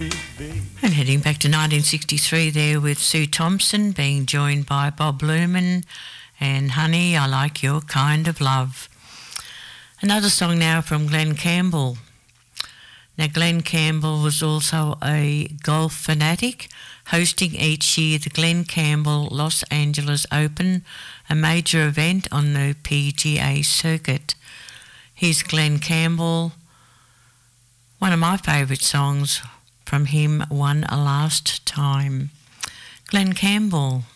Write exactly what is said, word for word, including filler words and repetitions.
And heading back to nineteen sixty-three there with Sue Thompson being joined by Bob Luman and Honey, I Like Your Kind of Love. Another song now from Glenn Campbell. Now Glenn Campbell was also a golf fanatic, hosting each year the Glenn Campbell Los Angeles Open, a major event on the P G A circuit. Here's Glenn Campbell, one of my favourite songs from him, One Last Time. Glenn Campbell.